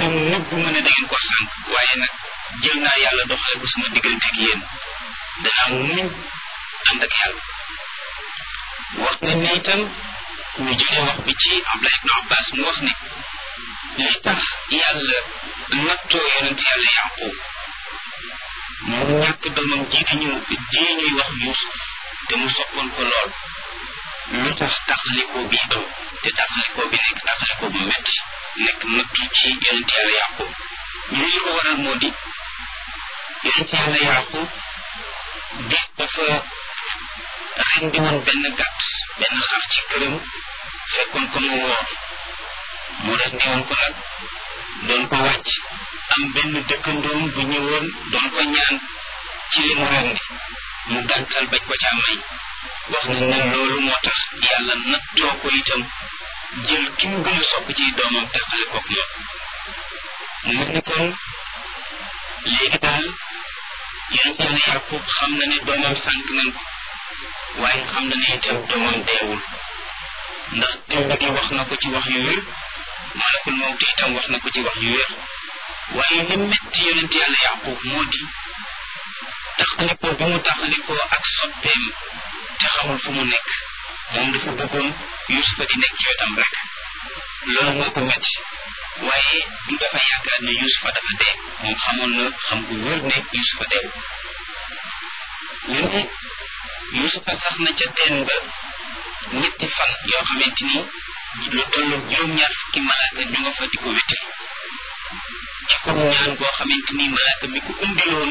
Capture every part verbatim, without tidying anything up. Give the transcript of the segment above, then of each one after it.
ngeen nëbb ma ne da ngeen ko sànq waaye nag jël naa yàlla doxale ko sama diggante ak yéen danaa muñ ànd ak yàlla wax ne ne itam ñu jëlee wax bi ci Abdullah ibn Abbas mu wax ne li tax yàlla nattoo yonent yàlla Yaqub mu ñàkk doomam ji di ñu ji ñuy wax Yuusuf te mu soppoon ko lool lu tax taxalikoo bi am te taxalikoo bi nekk taxalikoo bu metti nekk nattu ci yonent yàlla Yaqub ñu li ko waral moo di yonent yàlla Yaqub bis dafa rendi woon benn gàtt benn xar ci këram fekkoon ko mu woor mu rendi woon ko nag doon ko wàcc am benn dëkkandoom bu ñëwoon doon ko ñaan ci li mu rendi mu gàntal bañ ko caa may wax na ne loolu moo tax yàlla nattoo ko itam jël ki mu gën a sopp ci doomam teqale koog moom mu mel ni kon léegi daal yonent yàlla Yaqub xam na ne doomam sànq nañ ko waaye xam na ne itam doomam deewul ndax démb gi wax na ko ci wax yu wér malakul mawti itam wax na ko ci wax yu wér waaye li metti yonent yàlla Yaqub moo di taxalikoo bi mu taxalikoo ak soppeem te xamul fu mu nekk moom dafa bëggoon Yuusufa di nekk ci wetam rek loolu moo ko metti waaye du dafa yaakaar ne Yuusufa dafa dee moom xamoon na xam gu wér ne Yuusufa deewu ñu ne Yuusufa sax na ca teen ba ñetti fan yoo xamante ni lu tollu juróom-ñaar fukki malaaka ñu nga fa di ko wétti ci comme ñaan boo xamante ni malaaka mi ko umbiloon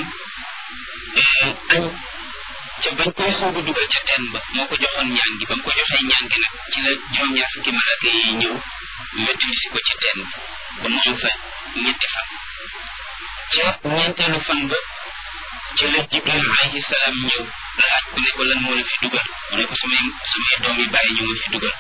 añ ca bañ koy soogu dugal ca teen ba moo ko joxoon ñaan gi ba mu ko joxee ñaan gi nag ci la juróom-ñaar fukki malaaka yi ñëw wettuli si ko ci teen ba mu am fa ñetti fan ca ñeenteelu fan ba ci la Jibril alayhi salaam ñëw laaj ko ne ko lan moo la fi dugal mu ne ko samay samay doom yi bàyyi ñu ma fi dugal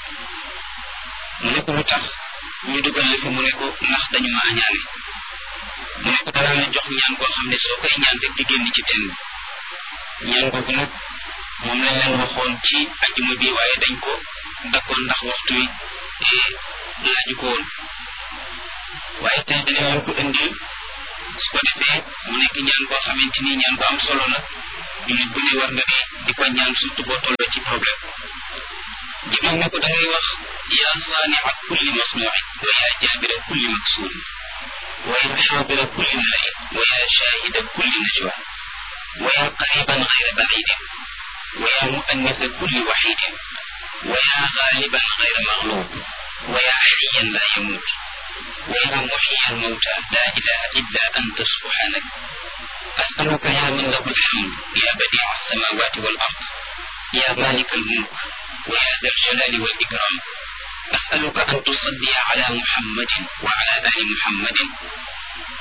mu ne ko lu tax ñu dugal la fi mu ne ko ndax dañu ma añaane mu ne ko danaa la jox ñaan koo xam ne soo koy ñaan rek di génn ci teen bi ñaan googu nag moom lañ leen waxoon ci ajuma bi waaye dañ ko dakkoon ndax waxtu wi laaju ko woon waaye tey dañ leen ko indil su ko defee mu nekk ñaan koo xamante ni ñaan ko am solo la jullit bu ne war nga ne di ko ñaan surtout boo tolloo ci problème Jibril ne ko da ngay wax yaa saani'a kulli masnuu'in wa yaa jaabira kulli maksuurin wa yaa xaabira kulli mala'in wa yaa shaahida kulli najwa wa yaa qariban gayra baciidin wa yaa mu'annisa kulli waxiidin wa yaa gaaliban gayra magluub wa yaa xayyan laa yamuut wa yaa muxyiya almawta laa ilaaha illa anta subhaanak as'aluka yaa man lahu alhamd yaa badiica alsamaawaati wal ard yaa maalika almulk wa yaa da aljalaali wal ikram أسألك أن تصلي على محمد وعلى آل محمد